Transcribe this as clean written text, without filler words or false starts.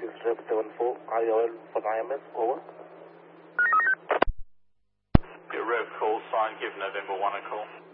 774 IOL for IMS, over. Get rev call, sign, give November 1 a call.